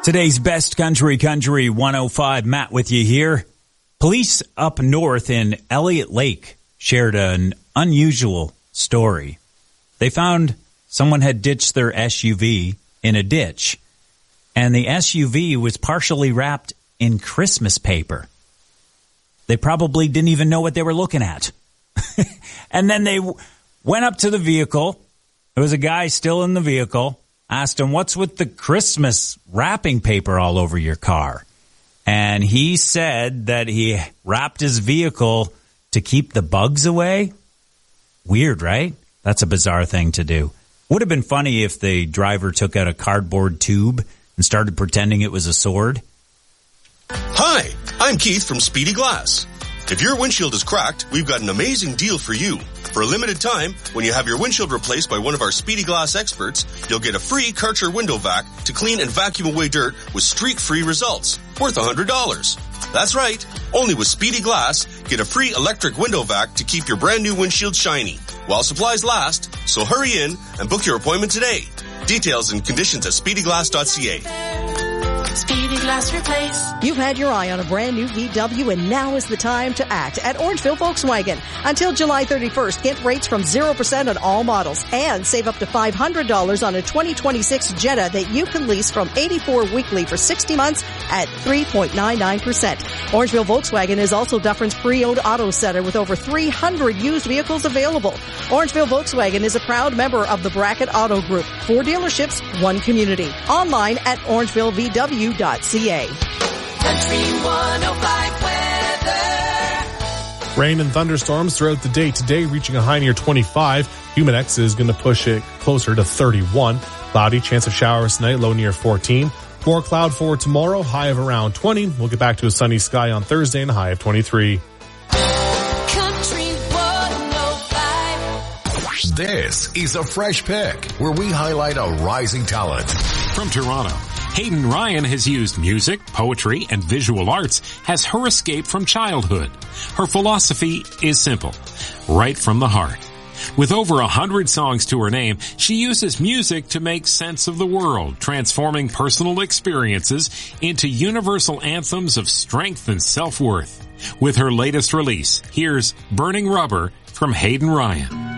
Today's Best Country 105. Matt with you here. Police up north in Elliott Lake shared an unusual story. They found someone had ditched their SUV in a ditch, and the SUV was partially wrapped in Christmas paper. They probably didn't even know what they were looking at. And then they went up to the vehicle. There was a guy still in the vehicle. Asked him, what's with the Christmas wrapping paper all over your car? And he said that he wrapped his vehicle to keep the bugs away. Weird, right? That's a bizarre thing to do. Would have been funny if the driver took out a cardboard tube and started pretending it was a sword. Hi, I'm Keith from Speedy Glass. If your windshield is cracked, we've got an amazing deal for you. For a limited time, when you have your windshield replaced by one of our Speedy Glass experts, you'll get a free Karcher window vac to clean and vacuum away dirt with streak-free results, worth $100. That's right. Only with Speedy Glass, get a free electric window vac to keep your brand new windshield shiny while supplies last. So hurry in and book your appointment today. Details and conditions at speedyglass.ca. Speedy Glass Replace. You've had your eye on a brand new VW, and now is the time to act at Orangeville Volkswagen. Until July 31st, get rates from 0% on all models and save up to $500 on a 2026 Jetta that you can lease from 84 weekly for 60 months at 3.99%. Orangeville Volkswagen is also Dufferin's pre-owned auto center with over 300 used vehicles available. Orangeville Volkswagen is a proud member of the Brackett Auto Group. 4 dealerships, 1 community. Online at orangevillevw.ca. Country 105 weather. Rain and thunderstorms throughout the day today, reaching a high near 25. Humidex is going to push it closer to 31. Cloudy, chance of showers tonight, low near 14. More cloud for tomorrow, high of around 20. We'll get back to a sunny sky on Thursday and a high of 23. Country 105. This is a Fresh Pick, where we highlight a rising talent. From Toronto, Hayden Ryan has used music, poetry, and visual arts as her escape from childhood. Her philosophy is simple, right from the heart. With over 100 songs to her name, she uses music to make sense of the world, transforming personal experiences into universal anthems of strength and self-worth. With her latest release, here's Burning Rubber from Hayden Ryan.